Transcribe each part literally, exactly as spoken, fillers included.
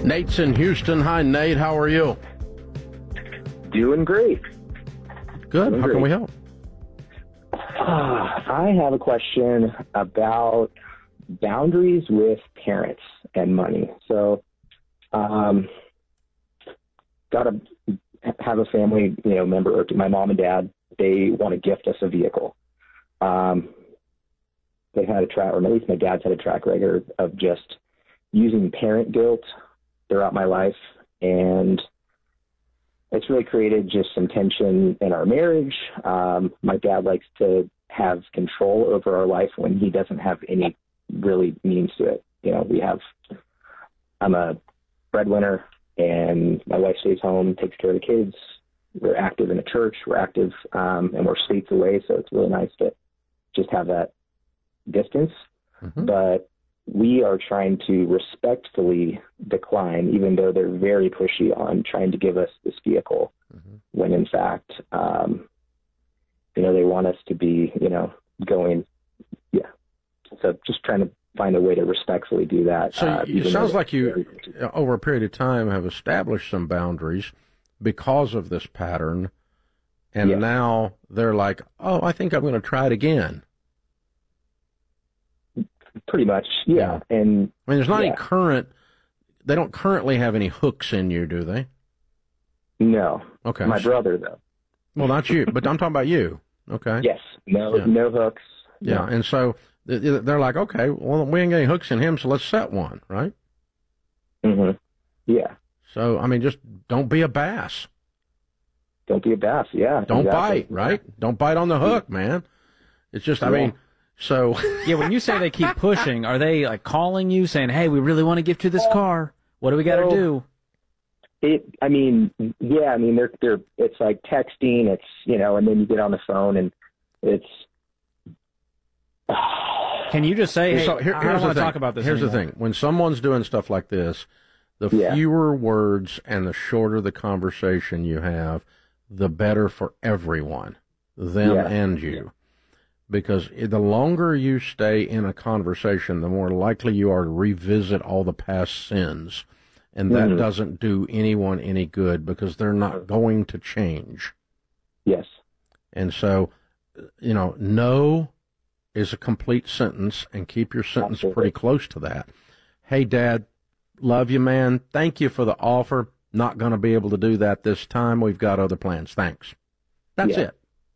Nate's in Houston. Hi, Nate. How are you? Doing great. Good. Doing How great. can we help? Uh, I have a question about boundaries with parents and money. So, um, got to have a family, you know, member, my mom and dad, they want to gift us a vehicle. Um, they had a track, or at least my dad's had a track record of just using parent guilt throughout my life. And it's really created just some tension in our marriage. Um, my dad likes to have control over our life when he doesn't have any really means to it. You know, we have, I'm a breadwinner and my wife stays home, takes care of the kids. We're active in a church. We're active, um, and we're states away. So it's really nice to just have that distance. Mm-hmm. But we are trying to respectfully decline, even though they're very pushy on trying to give us this vehicle, mm-hmm. when in fact, um, you know, they want us to be, you know, going, yeah. So just trying to find a way to respectfully do that. So uh, it sounds like you, over a period of time, have established some boundaries because of this pattern, and yes. Now they're like, oh, I think I'm going to try it again. Pretty much, yeah. yeah. And I mean, there's not yeah. any current, they don't currently have any hooks in you, do they? No. Okay. My brother, though. Well, not you, but I'm talking about you. Okay. Yes. No, yeah. no hooks. Yeah. No. And so they're like, okay, well, we ain't got any hooks in him, so let's set one, right? Mm-hmm. Yeah. So, I mean, just don't be a bass. Don't be a bass, yeah. Don't exactly. bite, right? Yeah. Don't bite on the hook, man. It's just, I yeah. mean, so. Yeah, when you say they keep pushing, are they like calling you saying, hey, we really want to gift you this car. What do we got to so, do? It, I mean, yeah, I mean, they're, they're, it's like texting, it's, you know, and then you get on the phone and it's. Can you just say, hey, so here, I don't want to talk about this Here's anymore. the thing. When someone's doing stuff like this, the yeah. fewer words and the shorter the conversation you have, the better for everyone, them yeah. and you. Because the longer you stay in a conversation, the more likely you are to revisit all the past sins. And that mm-hmm. doesn't do anyone any good because they're not going to change. Yes. And so, you know, no is a complete sentence, and keep your sentence Absolutely. pretty close to that. Hey, Dad, love you, man. Thank you for the offer. Not going to be able to do that this time. We've got other plans. Thanks. That's yeah. it.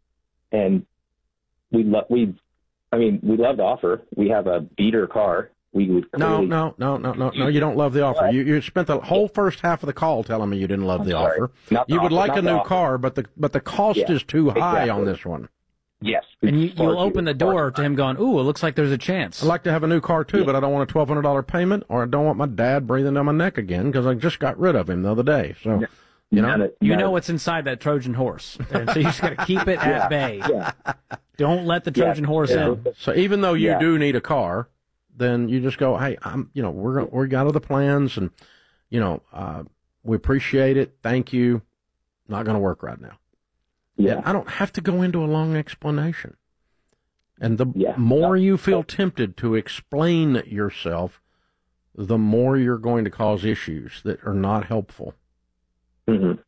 And we love, we, I mean, we love the offer. We have a beater car. We would clearly... No, no, no, no, no, no. You don't love the offer. You you spent the whole first half of the call telling me you didn't love I'm the sorry. offer. Not the you would offer, like a new offer. car, but the but the cost yeah, is too high exactly. on this one. Yes. And you, you'll open the door to him going, ooh, it looks like there's a chance. I'd like to have a new car, too, yeah. but I don't want a twelve hundred dollars payment, or I don't want my dad breathing down my neck again because I just got rid of him the other day. So, yeah. you know. None, you none. know what's inside that Trojan horse. And so you just got to keep it yeah. at bay. Yeah. Don't let the Trojan yeah. horse yeah. in. So even though you yeah. do need a car, then you just go, hey, I'm, you know, we're we got other plans, and you know, uh, we appreciate it. Thank you. Not going to work right now. Yeah. And I don't have to go into a long explanation. And the yeah. more no. you feel tempted to explain yourself, the more you're going to cause issues that are not helpful. Mm-hmm.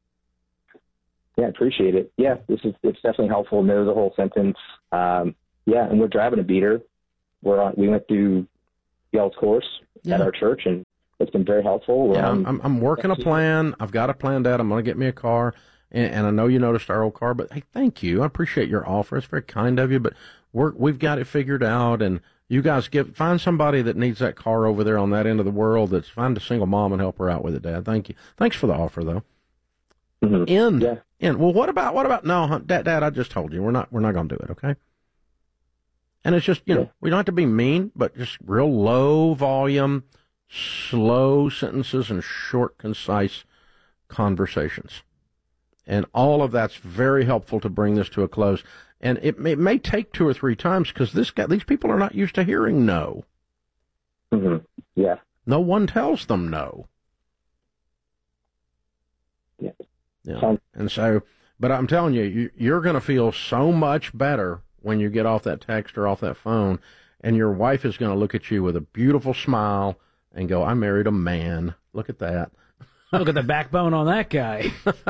Yeah, I appreciate it. Yeah, this is it's definitely helpful. Know the whole sentence. Um, yeah, and we're driving a beater. We're on. We went through y'all's course yeah. at our church, and it's been very helpful. Yeah, um, I'm, I'm working a plan. I've got a plan, Dad. I'm going to get me a car, and, and I know you noticed our old car, but hey, thank you. I appreciate your offer. It's very kind of you, but we're we've got it figured out, and you guys get find somebody that needs that car over there on that end of the world. That's find a single mom and help her out with it, Dad. Thank you. Thanks for the offer, though. Mm-hmm. End. Yeah. End. Well, what about what about no, Dad? Dad, I just told you we're not we're not going to do it. Okay. And it's just you know yeah. we don't have to be mean, but just real low volume, slow sentences and short, concise conversations. And all of that's very helpful to bring this to a close. And it may, it may take two or three times because this guy, these people are not used to hearing no. Mm-hmm. Yeah. No one tells them no. Yeah. Yeah. Um, and so, but I'm telling you, you you're going to feel so much better when you get off that text or off that phone, and your wife is going to look at you with a beautiful smile and go, I married a man. Look at that. Look at the backbone on that guy.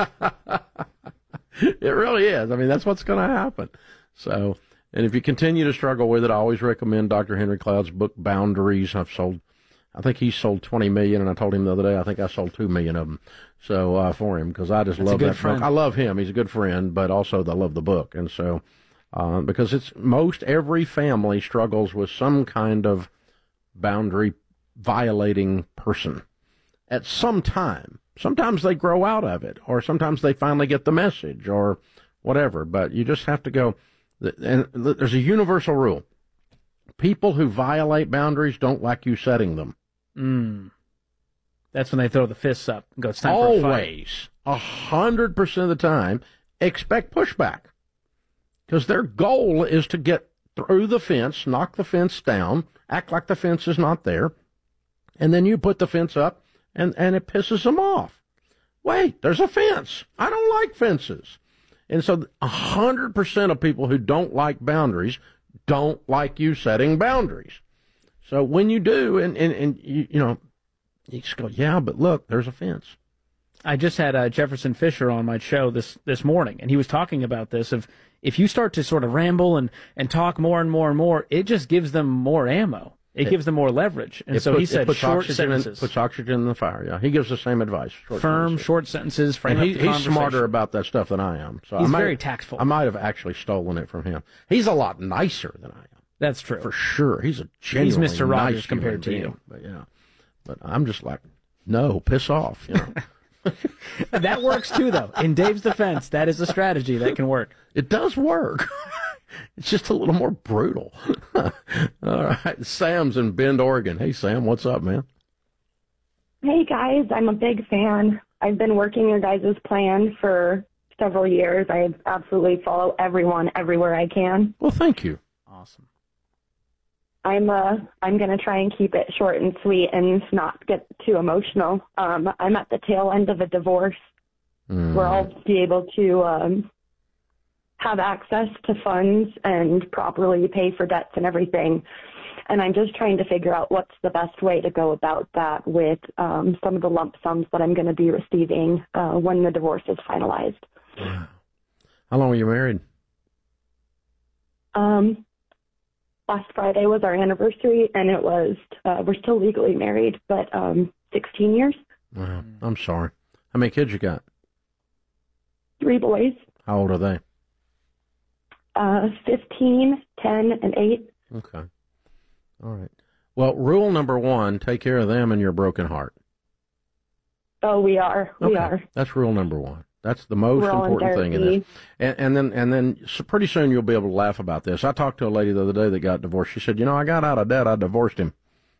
It really is. I mean, that's what's going to happen. So, and if you continue to struggle with it, I always recommend Doctor Henry Cloud's book, Boundaries. I've sold, I think he sold twenty million, and I told him the other day, I think I sold two million of them. So, uh, for him, because I just That's love that friend. book. I love him. He's a good friend, but also I love the book. And so, uh, because it's most every family struggles with some kind of boundary violating person at some time. Sometimes they grow out of it, or sometimes they finally get the message, or whatever. But you just have to go, and there's a universal rule. People who violate boundaries don't like you setting them. Mm. That's when they throw the fists up and go, it's time for a fight. Always, a hundred percent of the time, expect pushback. Because their goal is to get through the fence, knock the fence down, act like the fence is not there, and then you put the fence up, and, and it pisses them off. Wait, there's a fence. I don't like fences. And so a hundred percent of people who don't like boundaries don't like you setting boundaries. So when you do, and, and, and you, you know, you just go, yeah, but look, there's a fence. I just had uh, Jefferson Fisher on my show this, this morning, and he was talking about this of if you start to sort of ramble and, and talk more and more and more, it just gives them more ammo. It, it gives them more leverage. And so puts, he said short sentences. In, puts oxygen in the fire, yeah. He gives the same advice. Short Firm, sentences. short sentences. Frame and he, up the he's smarter about that stuff than I am. So he's I might, very tactful. I might have actually stolen it from him. He's a lot nicer than I am. That's true. For sure. He's a genuinely He's Mister Rogers nice compared to being. you. But, yeah. But I'm just like, no, piss off, you know. That works too, though. In Dave's defense, that is a strategy that can work. It does work. It's just a little more brutal. All right. Sam's in Bend, Oregon. Hey, Sam, what's up, man? Hey, guys. I'm a big fan. I've been working your guys' plan for several years. I absolutely follow everyone everywhere I can. Well, thank you. Awesome. I'm uh I'm gonna try and keep it short and sweet and not get too emotional. Um, I'm at the tail end of a divorce Mm. where I'll be able to um, have access to funds and properly pay for debts and everything. And I'm just trying to figure out what's the best way to go about that with um, some of the lump sums that I'm going to be receiving uh, when the divorce is finalized. Wow. How long were you married? Um, last Friday was our anniversary, and it was, uh, we're still legally married, but um, sixteen years. Wow. I'm sorry. How many kids you got? Three boys, How old are they? uh, fifteen, ten, and eight. Okay. All right. Well, rule number one, take care of them and your broken heart. Oh, we are. We Okay. are. That's rule number one. That's the most We're all in important thing in therapy. this. And, and then, and then so pretty soon you'll be able to laugh about this. I talked to a lady the other day that got divorced. She said, you know, I got out of debt. I divorced him.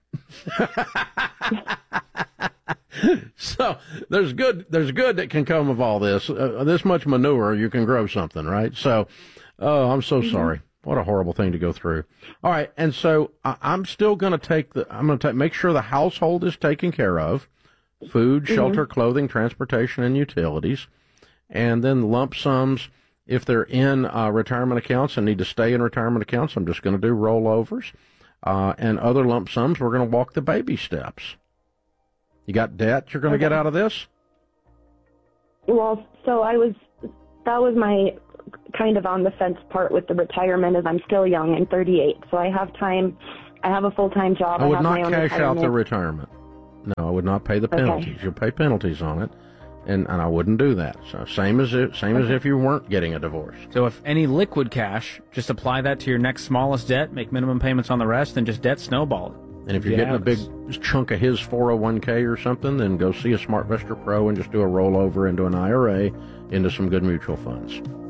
So there's good, there's good that can come of all this. Uh, this much manure, you can grow something, right? So, oh, I'm so Mm-hmm. sorry. What a horrible thing to go through. All right. And so I, I'm still going to take the, I'm going to take, make sure the household is taken care of. Food, shelter, clothing, transportation, and utilities. And then lump sums, if they're in uh, retirement accounts and need to stay in retirement accounts, I'm just going to do rollovers. Uh, and other lump sums, we're going to walk the baby steps. You got debt you're going to Okay. get out of this? Well, so I was, that was my kind of on the fence part with the retirement, is I'm still young. I'm thirty-eight, so I have time. I have a full-time job. I would have not my own cash out the retirement. retirement. No, I would not pay the Okay. penalties. You'll pay penalties on it, and, and I wouldn't do that. So same as if, same as if you weren't getting a divorce. So if any liquid cash, just apply that to your next smallest debt, make minimum payments on the rest, and just debt snowball it. And if you're Yeah, getting a big chunk of his four oh one k or something, then go see a SmartVestor Pro and just do a rollover into an I R A into some good mutual funds.